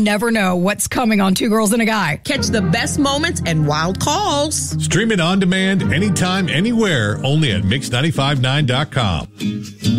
never know what's coming on Two Girls and a Guy. Catch the best moments and wild calls. Stream it on demand anytime, anywhere, only at Mix959.com.